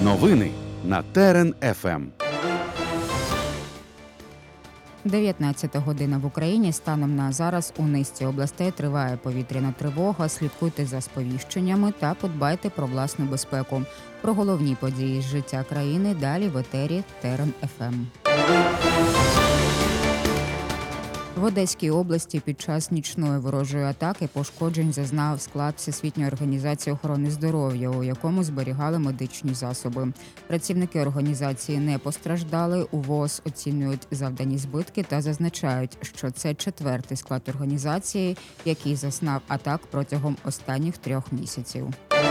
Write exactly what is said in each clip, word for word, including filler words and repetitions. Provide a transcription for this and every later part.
Новини на Терен еф ем. дев'ятнадцята година в Україні. Станом на зараз у низці областей триває повітряна тривога. Слідкуйте за сповіщеннями та подбайте про власну безпеку. Про головні події з життя країни далі в етері Терен еф ем. В Одеській області під час нічної ворожої атаки пошкоджень зазнав склад Всесвітньої організації охорони здоров'я, у якому зберігали медичні засоби. Працівники організації не постраждали. У ВОЗ оцінюють завдані збитки та зазначають, що це четвертий склад організації, який зазнав атак протягом останніх трьох місяців.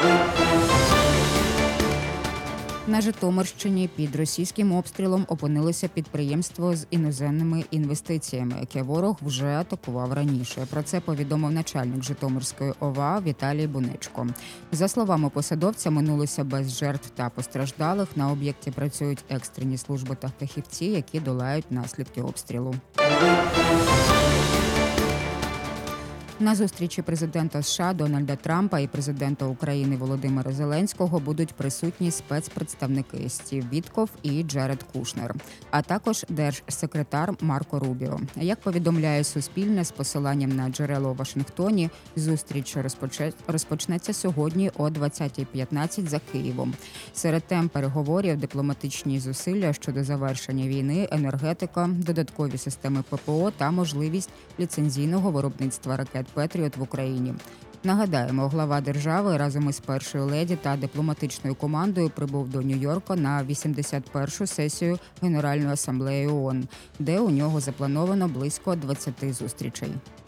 На Житомирщині під російським обстрілом опинилося підприємство з іноземними інвестиціями, яке ворог вже атакував раніше. Про це повідомив начальник Житомирської о ва Віталій Бунечко. За словами посадовця, минулося без жертв та постраждалих. На об'єкті працюють екстрені служби та фахівці, які долають наслідки обстрілу. На зустрічі президента США Дональда Трампа і президента України Володимира Зеленського будуть присутні спецпредставники Стів Вітков і Джаред Кушнер, а також держсекретар Марко Рубіо. Як повідомляє Суспільне з посиланням на джерело у Вашингтоні, зустріч розпочнеться сьогодні о двадцятій п'ятнадцять за Києвом. Серед тем переговорів дипломатичні зусилля щодо завершення війни, енергетика, додаткові системи пе пе о та можливість ліцензійного виробництва ракет «Петріот» в Україні. Нагадаємо, глава держави разом із першою леді та дипломатичною командою прибув до Нью-Йорка на вісімдесят першу сесію Генеральної асамблеї о о ен, де у нього заплановано близько двадцяти зустрічей.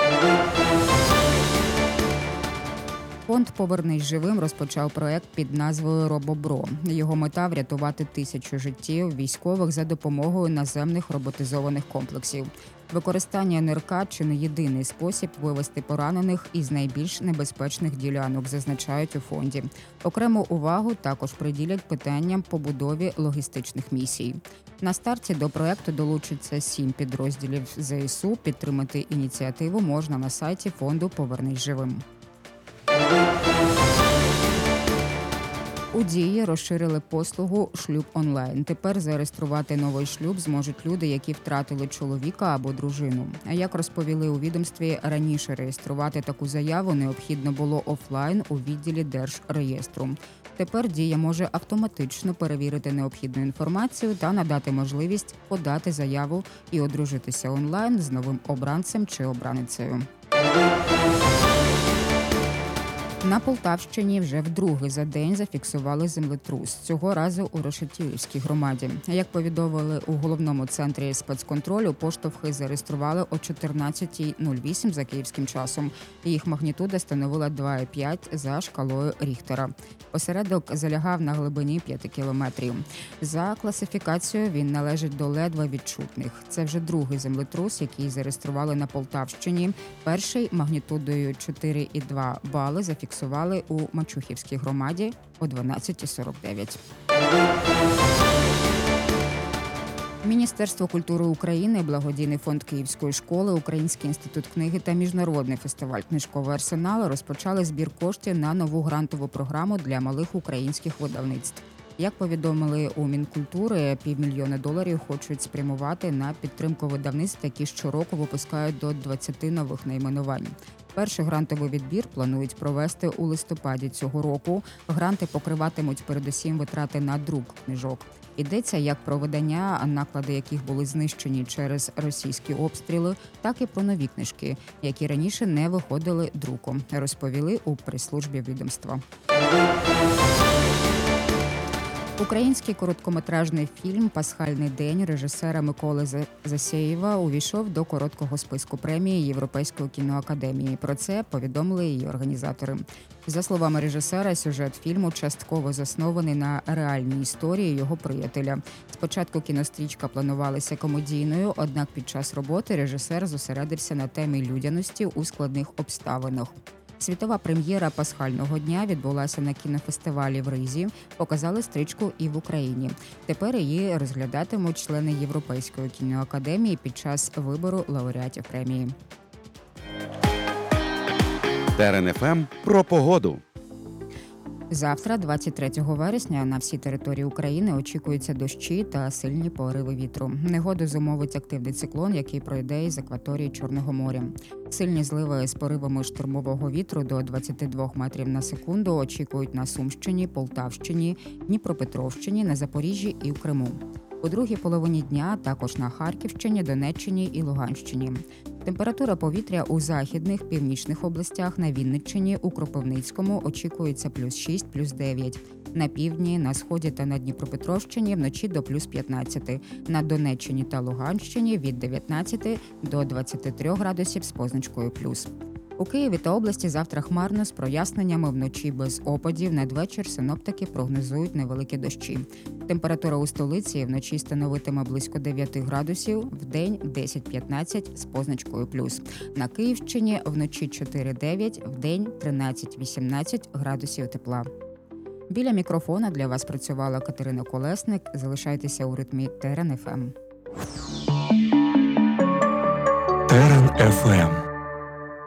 Фонд «Повернись живим» розпочав проект під назвою «Робобро». Його мета – врятувати тисячу життів військових за допомогою наземних роботизованих комплексів. Використання ен ер ка – чи не єдиний спосіб вивести поранених із найбільш небезпечних ділянок, зазначають у фонді. Окрему увагу також приділять питанням побудові логістичних місій. На старті до проекту долучиться сім підрозділів зе ес у. Підтримати ініціативу можна на сайті фонду «Повернись живим». У Дії розширили послугу «Шлюб онлайн». Тепер зареєструвати новий шлюб зможуть люди, які втратили чоловіка або дружину. А як розповіли у відомстві, раніше реєструвати таку заяву необхідно було офлайн у відділі Держреєстру. Тепер Дія може автоматично перевірити необхідну інформацію та надати можливість подати заяву і одружитися онлайн з новим обранцем чи обраницею. На Полтавщині вже вдруге за день зафіксували землетрус, цього разу у Решетилівській громаді. Як повідомили у головному центрі спецконтролю, поштовхи зареєстрували о чотирнадцятій нуль вісім за київським часом. Їх магнітуда становила два цілих п'ять за шкалою Ріхтера. Осередок залягав на глибині п'яти кілометрів. За класифікацією він належить до ледве відчутних. Це вже другий землетрус, який зареєстрували на Полтавщині. Перший магнітудою чотири цілих два бали зафіксували у Мачухівській громаді о дванадцятій сорок дев'ять. Міністерство культури України, Благодійний фонд Київської школи, Український інститут книги та Міжнародний фестиваль «Книжковий арсенал» розпочали збір коштів на нову грантову програму для малих українських видавництв. Як повідомили у Мінкультури, півмільйона доларів хочуть спрямувати на підтримку видавництв, які щороку випускають до двадцяти нових найменувань. Перший грантовий відбір планують провести у листопаді цього року. Гранти покриватимуть передусім витрати на друк книжок. Йдеться як про видання, наклади яких були знищені через російські обстріли, так і про нові книжки, які раніше не виходили друком, розповіли у прес-службі відомства. Український короткометражний фільм «Пасхальний день» режисера Миколи Засєєва увійшов до короткого списку премії Європейської кіноакадемії. Про це повідомили її організатори. За словами режисера, сюжет фільму частково заснований на реальній історії його приятеля. Спочатку кінострічка планувалася комедійною, однак під час роботи режисер зосередився на темі людяності у складних обставинах. Світова прем'єра «Пасхального дня» відбулася на кінофестивалі в Ризі. Показали стрічку і в Україні. Тепер її розглядатимуть члени Європейської кіноакадемії під час вибору лауреатів премії. Терен еф ем про погоду. Завтра, двадцять третього вересня, на всій території України очікуються дощі та сильні пориви вітру. Негоду зумовить активний циклон, який пройде із акваторії Чорного моря. Сильні зливи з поривами штормового вітру до двадцять два метрів на секунду очікують на Сумщині, Полтавщині, Дніпропетровщині, на Запоріжжі і в Криму. У другій половині дня також на Харківщині, Донеччині і Луганщині. Температура повітря у західних, північних областях, на Вінниччині, у Кропивницькому очікується плюс шість, плюс дев'ять. На півдні, на сході та на Дніпропетровщині вночі до плюс п'ятнадцять. На Донеччині та Луганщині від дев'ятнадцяти до двадцяти трьох градусів з позначкою плюс. У Києві та області завтра хмарно з проясненнями, вночі без опадів, надвечір синоптики прогнозують невеликі дощі. Температура у столиці вночі становитиме близько дев'яти градусів, вдень десять-п'ятнадцять з позначкою плюс. На Київщині вночі чотири-дев'ять, вдень тринадцять-вісімнадцять градусів тепла. Біля мікрофона для вас працювала Катерина Колесник. Залишайтеся у ритмі Терен еф ем. Терен еф ем.